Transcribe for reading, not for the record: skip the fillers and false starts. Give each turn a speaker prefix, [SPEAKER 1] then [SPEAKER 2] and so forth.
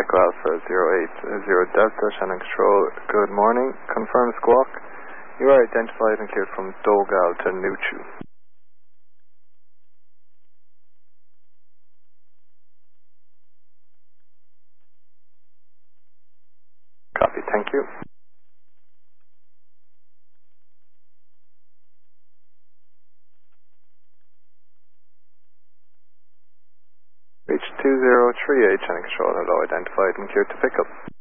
[SPEAKER 1] Echo Alpha 080 Delta, Shannon Control, good morning. Confirm squawk. You are identified and cleared from Dogal to Nuchu. Copy, thank you. Reach 2038, Shannon Control, hello, identified and cleared to pick up.